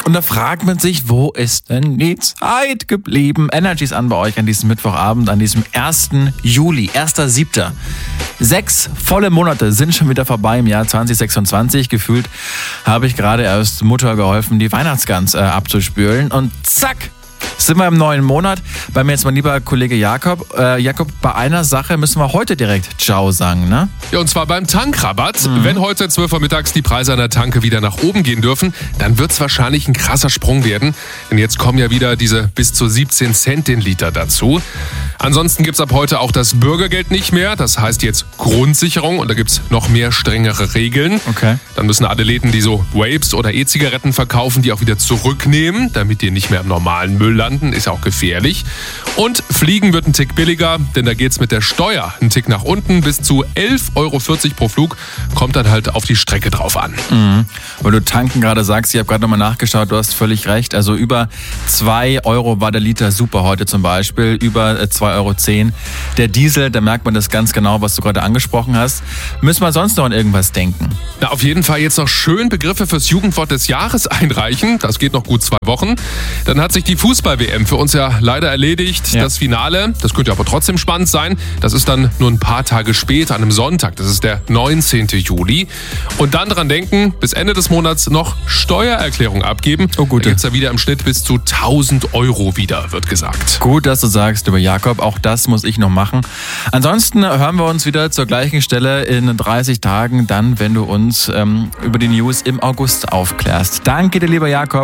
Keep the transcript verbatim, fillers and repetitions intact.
Und da fragt man sich, wo ist denn die Zeit geblieben? Energy ist an bei euch an diesem Mittwochabend, an diesem ersten Juli, erster siebter Sechs volle Monate sind schon wieder vorbei im Jahr zwanzig sechsundzwanzig. Gefühlt habe ich gerade erst Mutter geholfen, die Weihnachtsgans äh, abzuspülen. Und zack, sind wir im neuen Monat. Bei mir jetzt mein lieber Kollege Jakob. Äh, Jakob, bei einer Sache müssen wir heute direkt Ciao sagen, ne? Ja, und zwar beim Tankrabatt. Mhm. Wenn heute zwölf Uhr mittags die Preise an der Tanke wieder nach oben gehen dürfen, dann wird es wahrscheinlich ein krasser Sprung werden. Denn jetzt kommen ja wieder diese bis zu siebzehn Cent den Liter dazu. Ansonsten gibt es ab heute auch das Bürgergeld nicht mehr. Das heißt jetzt Grundsicherung und da gibt es noch mehr strengere Regeln. Okay. Dann müssen alle Läden, die so Vapes oder E-Zigaretten verkaufen, die auch wieder zurücknehmen, damit die nicht mehr im normalen Müll landen. Ist auch gefährlich. Und Fliegen wird ein Tick billiger, denn da geht es mit der Steuer einen Tick nach unten. Bis zu elf Euro vierzig pro Flug. Kommt dann halt auf die Strecke drauf an. Mhm. Weil du tanken gerade sagst, ich habe gerade nochmal nachgeschaut, du hast völlig recht. Also über zwei Euro war der Liter super heute zum Beispiel. Über zwei Euro zehn. Der Diesel, da merkt man das ganz genau, was du gerade angesprochen hast. Müssen wir sonst noch an irgendwas denken? Na, auf jeden Fall jetzt noch schön Begriffe fürs Jugendwort des Jahres einreichen. Das geht noch gut zwei Wochen. Dann hat sich die Fußball-W M für uns ja leider erledigt. Ja. Das Finale, das könnte aber trotzdem spannend sein. Das ist dann nur ein paar Tage später, an einem Sonntag. Das ist der neunzehnten Juli. Und dann dran denken, bis Ende des Monats noch Steuererklärung abgeben. Oh, gut. Da gibt es ja wieder im Schnitt bis zu tausend Euro wieder, wird gesagt. Gut, dass du sagst, lieber Jakob, auch das muss ich noch machen. Ansonsten hören wir uns wieder zur gleichen Stelle in dreißig Tagen, dann, wenn du uns ähm, über die News im August aufklärst. Danke dir, lieber Jakob.